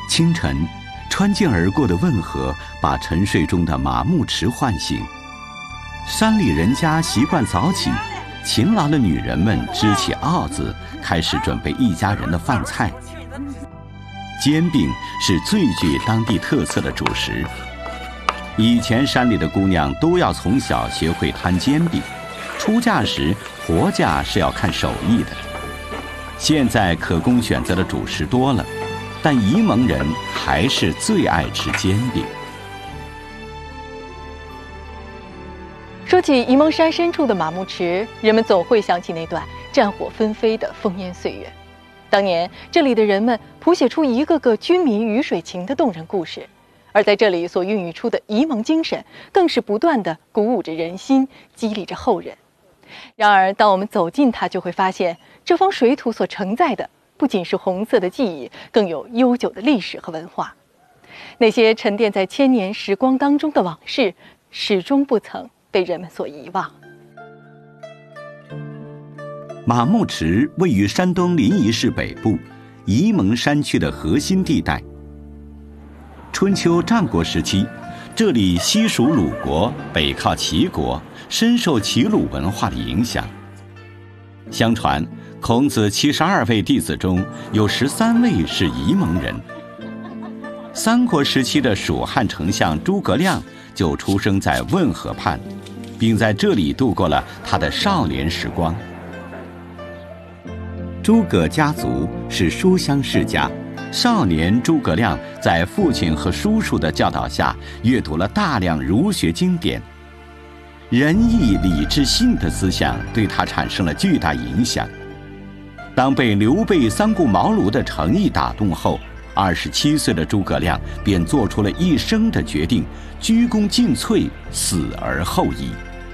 清晨，穿涧而过的汶河把沉睡中的马牧池唤醒。山里人家习惯早起，勤劳的女人们支起鏊子，开始准备一家人的饭菜。煎饼是最具当地特色的主食。以前山里的姑娘都要从小学会摊煎饼，出嫁时活嫁是要看手艺的。现在可供选择的主食多了，但沂蒙人还是最爱吃煎饼。 说起沂蒙山深处的马牧池，人们总会想起那段战火纷飞的烽烟岁月。当年这里的人们谱写出一个个军民鱼水情的动人故事，而在这里所孕育出的沂蒙精神，更是不断地鼓舞着人心，激励着后人。然而，当我们走近它，就会发现这方水土所承载的不仅是红色的记忆，更有悠久的历史和文化。那些沉淀在千年时光当中的往事，始终不曾被人们所遗忘。 马牧池位于山东临沂市北部沂蒙山区的核心地带。春秋战国时期，这里西属鲁国，北靠齐国，深受齐鲁文化的影响。相传，孔子72位弟子中有13位是沂蒙人。三国时期的蜀汉丞相诸葛亮就出生在汶河畔，并在这里度过了他的少年时光。诸葛家族是书香世家，少年诸葛亮在父亲和叔叔的教导下，阅读了大量儒学经典，仁义礼智信的思想对他产生了巨大影响。当被刘备三顾茅庐的诚意打动后，27岁的诸葛亮便做出了一生的决定，鞠躬尽瘁，死而后已。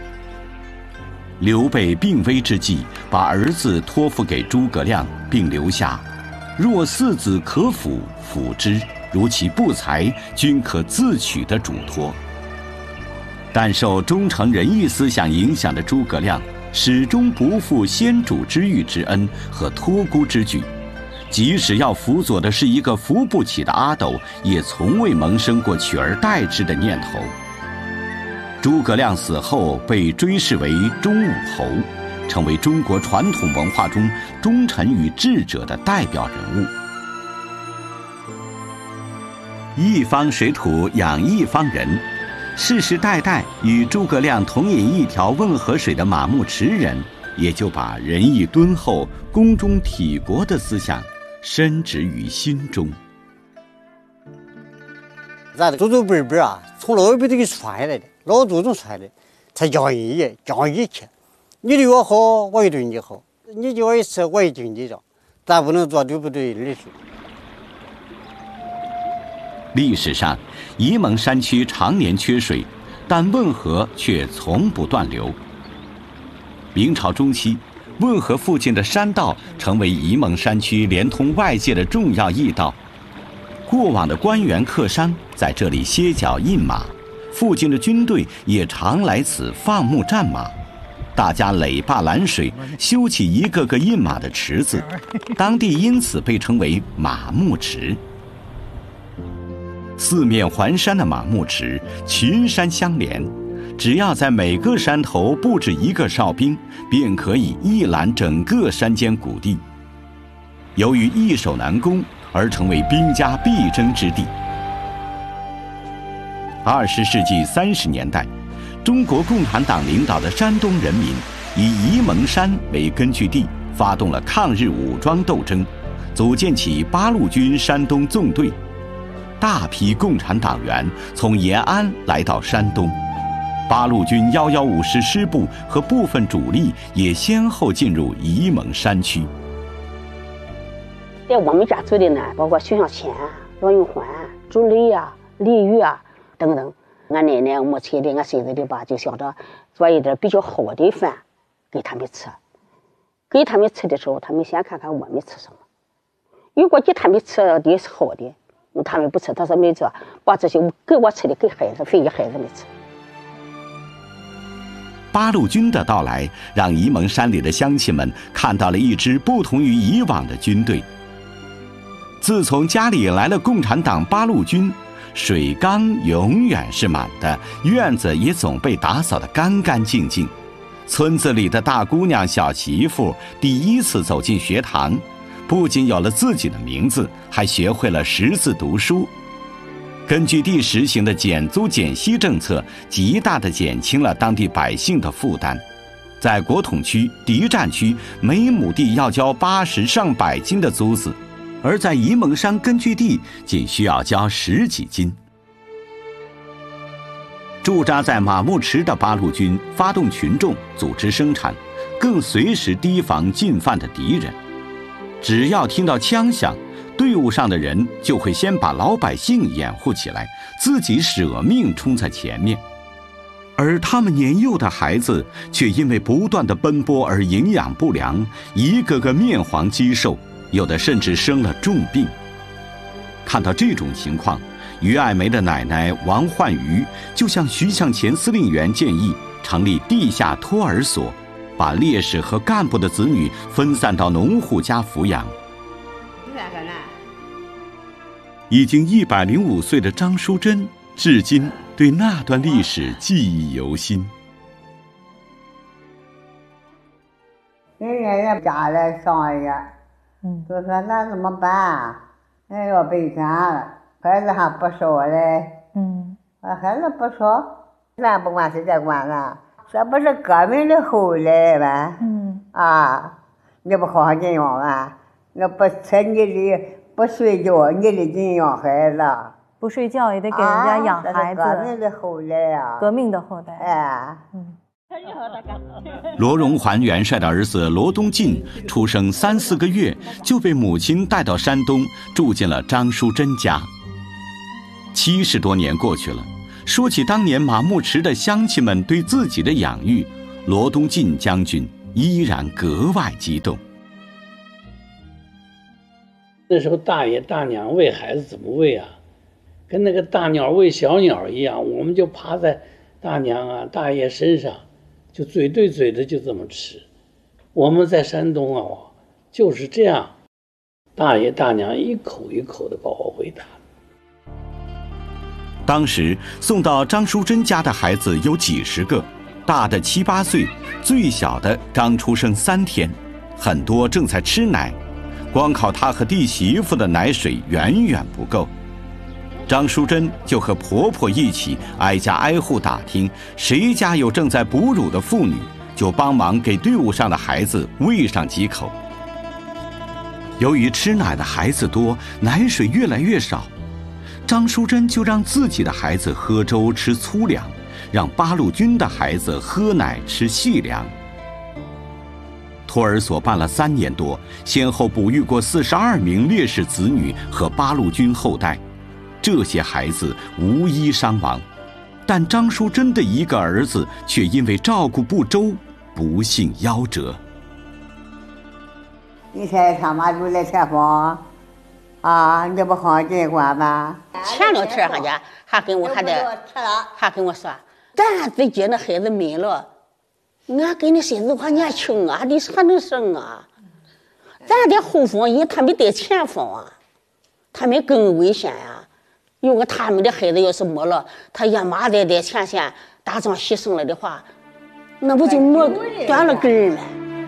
刘备病危之际，把儿子托付给诸葛亮，并留下“若四子可辅，辅之；如其不才，均可自取”的嘱托。但受忠诚仁义思想影响的诸葛亮，始终不负先主之遇之恩和托孤之举，即使要辅佐的是一个扶不起的阿斗，也从未萌生过取而代之的念头。诸葛亮死后被追谥为忠武侯，成为中国传统文化中忠臣与智者的代表人物。一方水土养一方人，世世代代与诸葛亮同饮一条汶河水的马牧池人，也就把仁义敦厚、宫中体国的思想深植于心中。 咱祖祖辈辈啊，从老一辈都给传下来的，老祖宗传的，才讲仁义，讲义气。你对我好，我也对你好；你对我一次，我也对你着。咱不能做对不对的事。 历史上，沂蒙山区常年缺水，但汶河却从不断流。明朝中期，汶河附近的山道成为沂蒙山区连通外界的重要驿道。过往的官员客商在这里歇脚印马，附近的军队也常来此放牧战马。大家垒坝拦水，修起一个个印马的池子，当地因此被称为马牧池。四面环山的马牧池，群山相连，只要在每个山头布置一个哨兵，便可以一览整个山间谷地。由于易守难攻，而成为兵家必争之地。20世纪30年代，中国共产党领导的山东人民以沂蒙山为根据地，发动了抗日武装斗争，组建起八路军山东纵队。大批共产党员从延安来到山东，八路军115师师部和部分主力也先后进入沂蒙山区。 在我们家住的呢，包括徐向前、罗永欢、朱雷啊、李玉啊等等。俺奶奶、母亲的、俺孙子的吧，就想着做一点比较好的饭给他们吃。给他们吃的时候，他们先看看我们吃什么。如果给他们吃的是好的，他们不吃，他说没做，把这些给我吃的给孩子分给孩子们吃。 八路军的到来，让沂蒙山里的乡亲们看到了一支不同于以往的军队。 自从家里来了共产党八路军，水缸永远是满的，院子也总被打扫得干干净净。村子里的大姑娘、小媳妇第一次走进学堂，不仅有了自己的名字，还学会了识字读书。根据地实行的减租减息政策，极大地减轻了当地百姓的负担。在国统区、敌占区，每亩地要交80上100斤的租子，而在沂蒙山根据地，仅需要交10几斤。驻扎在马木池的八路军发动群众组织生产，更随时提防进犯的敌人。只要听到枪响，队伍上的人就会先把老百姓掩护起来，自己舍命冲在前面。而他们年幼的孩子却因为不断的奔波而营养不良，一个个面黄肌瘦，有的甚至生了重病。看到这种情况，于爱梅的奶奶王焕瑜就向徐向前司令员建议成立地下托儿所，把烈士和干部的子女分散到农户家抚养。已经105岁的张淑珍至今对那段历史记忆犹新。 人家家来上学，就说那怎么办？那要赔钱了，孩子还不少嘞。孩子不少，咱不管谁在管呢？这不是革命的后来吗？你不好好教养吗？那不吃你的，不睡觉，你得教养孩子。 不睡觉也得给人家养孩子。 革命的后代呀， 革命的后代。 罗荣桓元帅的儿子罗东进出生3、4个月就被母亲带到山东，住进了张淑珍家。70多年过去了，说起当年马木池的乡亲们对自己的养育，罗东进将军依然格外激动。 那时候大爷大娘喂孩子怎么喂啊？跟那个大鸟喂小鸟一样，我们就趴在大娘啊大爷身上，就嘴对嘴的就这么吃。我们在山东啊就是这样，大爷大娘一口一口的把我喂大。 当时送到张淑珍家的孩子有几十个，大的7、8岁，最小的刚出生3天，很多正在吃奶，光靠她和弟媳妇的奶水远远不够。张淑珍就和婆婆一起挨家挨户打听，谁家有正在哺乳的妇女，就帮忙给队伍上的孩子喂上几口。由于吃奶的孩子多，奶水越来越少，张淑珍就让自己的孩子喝粥吃粗粮，让八路军的孩子喝奶吃细粮。托儿所办了3年多，先后哺育过42名烈士子女和八路军后代，这些孩子无一伤亡，但张淑珍的一个儿子却因为照顾不周，不幸夭折。 你猜他妈就来采访你不好这管吧？ 前2天上家还跟我说，咱自己那孩子没了，俺跟你孙子还年轻啊，你还能生啊？咱的后方人他没在前方啊，他们更危险呀。如果他们的孩子要是没了，他爷妈在前线打仗牺牲了的话，那不就没断了根儿吗？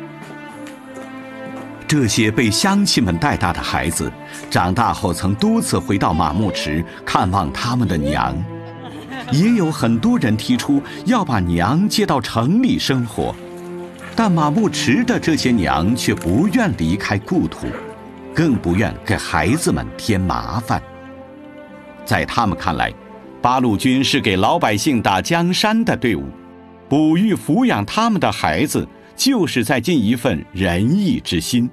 这些被乡亲们带大的孩子，长大后曾多次回到马木池看望他们的娘，也有很多人提出要把娘接到城里生活，但马木池的这些娘却不愿离开故土，更不愿给孩子们添麻烦。在他们看来，八路军是给老百姓打江山的队伍，哺育抚养他们的孩子，就是在尽一份仁义之心。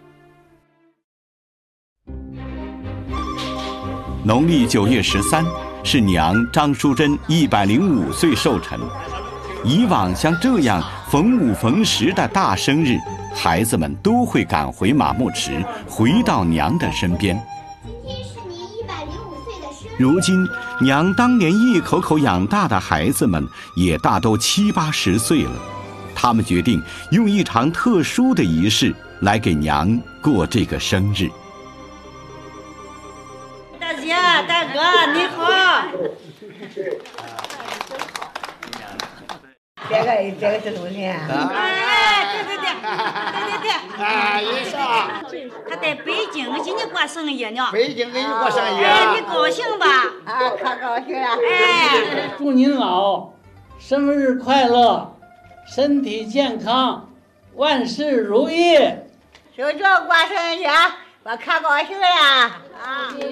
农历9月13是娘张淑珍105岁寿辰。以往像这样逢5逢10的大生日，孩子们都会赶回马木池，回到娘的身边。 今天是你105岁的生日。 如今，娘当年一口口养大的孩子们也大都70、80岁了。他们决定用一场特殊的仪式来给娘过这个生日。 大姐、大哥，你好。 这个是东西。 哎，对。 哎，你说。 他在北京给你过生日呢。 北京给你过生日。 哎，你高兴吧？ 啊，可高兴了。 哎， 祝您老生日快乐，身体健康，万事如意。 就这过生日，我可高兴了啊！